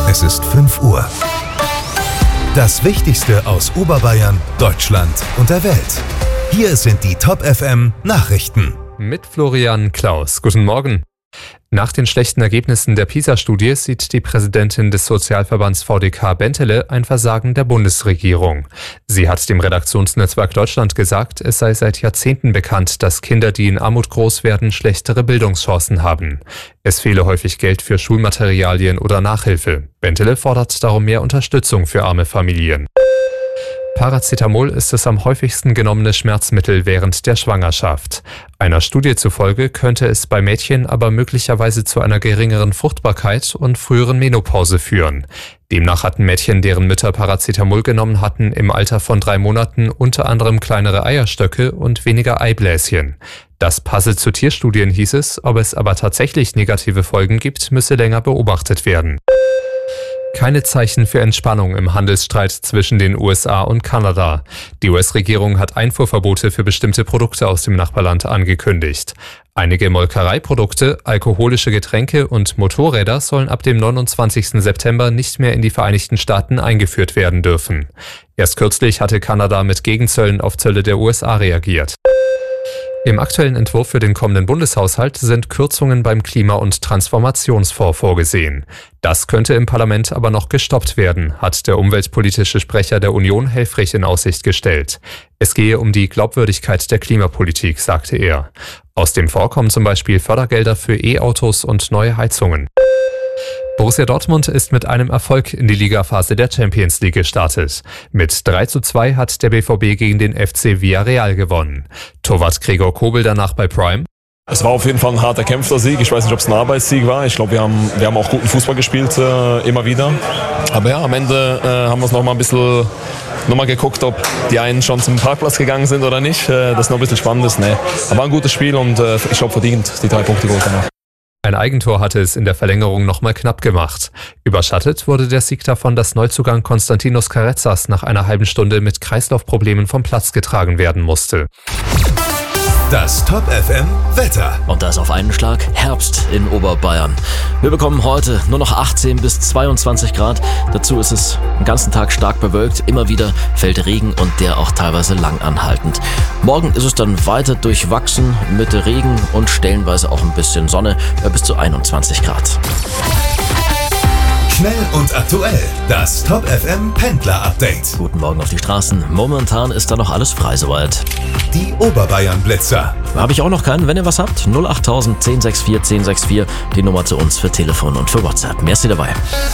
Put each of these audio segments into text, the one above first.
Es ist 5 Uhr. Das Wichtigste aus Oberbayern, Deutschland und der Welt. Hier sind die Top FM Nachrichten. Mit Florian Klaus. Guten Morgen. Nach den schlechten Ergebnissen der PISA-Studie sieht die Präsidentin des Sozialverbands VDK Bentele ein Versagen der Bundesregierung. Sie hat dem Redaktionsnetzwerk Deutschland gesagt, es sei seit Jahrzehnten bekannt, dass Kinder, die in Armut groß werden, schlechtere Bildungschancen haben. Es fehle häufig Geld für Schulmaterialien oder Nachhilfe. Bentele fordert darum mehr Unterstützung für arme Familien. Paracetamol ist das am häufigsten genommene Schmerzmittel während der Schwangerschaft. Einer Studie zufolge könnte es bei Mädchen aber möglicherweise zu einer geringeren Fruchtbarkeit und früheren Menopause führen. Demnach hatten Mädchen, deren Mütter Paracetamol genommen hatten, im Alter von 3 Monaten unter anderem kleinere Eierstöcke und weniger Eibläschen. Das passe zu Tierstudien, hieß es, ob es aber tatsächlich negative Folgen gibt, müsse länger beobachtet werden. Keine Zeichen für Entspannung im Handelsstreit zwischen den USA und Kanada. Die US-Regierung hat Einfuhrverbote für bestimmte Produkte aus dem Nachbarland angekündigt. Einige Molkereiprodukte, alkoholische Getränke und Motorräder sollen ab dem 29. September nicht mehr in die Vereinigten Staaten eingeführt werden dürfen. Erst kürzlich hatte Kanada mit Gegenzöllen auf Zölle der USA reagiert. Im aktuellen Entwurf für den kommenden Bundeshaushalt sind Kürzungen beim Klima- und Transformationsfonds vorgesehen. Das könnte im Parlament aber noch gestoppt werden, hat der umweltpolitische Sprecher der Union Helfrich in Aussicht gestellt. Es gehe um die Glaubwürdigkeit der Klimapolitik, sagte er. Aus dem Fonds kommen zum Beispiel Fördergelder für E-Autos und neue Heizungen. Borussia Dortmund ist mit einem Erfolg in die Ligaphase der Champions League gestartet. Mit 3:2 hat der BVB gegen den FC Villarreal gewonnen. Torwart Gregor Kobel danach bei Prime. Es war auf jeden Fall ein harter kämpfter Sieg. Ich weiß nicht, ob es ein Arbeitssieg war. Ich glaube, wir haben auch guten Fußball gespielt, immer wieder. Aber ja, am Ende haben wir es nochmal ein bisschen geguckt, ob die einen schon zum Parkplatz gegangen sind oder nicht. Das noch ein bisschen spannend ist. Nee. Aber ein gutes Spiel und ich glaube, verdient die 3 Punkte geholt danach. Ein Eigentor hatte es in der Verlängerung nochmal knapp gemacht. Überschattet wurde der Sieg davon, dass Neuzugang Konstantinos Karezas nach einer halben Stunde mit Kreislaufproblemen vom Platz getragen werden musste. Das Top FM Wetter. Und das auf einen Schlag Herbst in Oberbayern. Wir bekommen heute nur noch 18 bis 22 Grad. Dazu ist es den ganzen Tag stark bewölkt. Immer wieder fällt Regen und der auch teilweise lang anhaltend. Morgen ist es dann weiter durchwachsen mit Regen und stellenweise auch ein bisschen Sonne bis zu 21 Grad. Schnell und aktuell. Das Top FM Pendler Update. Guten Morgen auf die Straßen. Momentan ist da noch alles frei soweit. Die Oberbayern Blitzer. Habe ich auch noch keinen, wenn ihr was habt. 08000 1064 1064, die Nummer zu uns für Telefon und für WhatsApp. Merci dabei.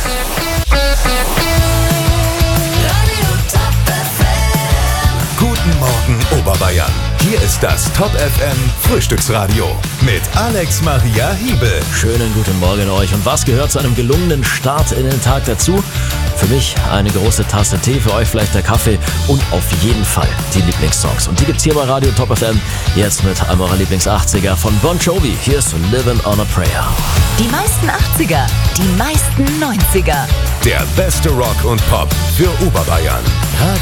Guten Morgen Oberbayern. Hier ist das Top FM Frühstücksradio mit Alex Maria Hiebel. Schönen guten Morgen euch. Und was gehört zu einem gelungenen Start in den Tag dazu? Für mich eine große Tasse Tee, für euch vielleicht der Kaffee und auf jeden Fall die Lieblingssongs. Und die gibt's hier bei Radio Top FM. Jetzt mit einem eurer Lieblings-80er von Bon Jovi. Hier ist Living on a Prayer. Die meisten 80er, die meisten 90er. Der beste Rock und Pop für Oberbayern.